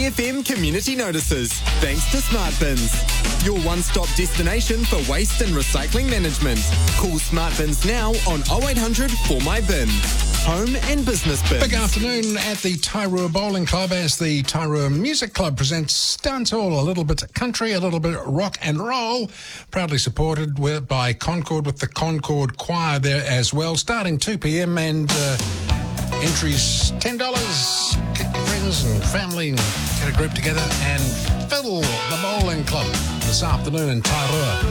EFM community notices, thanks to Smart Bins. Your one-stop destination for waste and recycling management. Call Smart Bins now on 0800 4 My Bin. Home and business bins. Big afternoon at the Tairua Bowling Club as the Tairua Music Club presents Dance Hall, a little bit country, a little bit rock and roll, proudly supported by Concord with the Concord Choir there as well, starting 2 p.m. and entries $10. Get your friends and family and get a group together and fill the bowling club this afternoon in Tairua.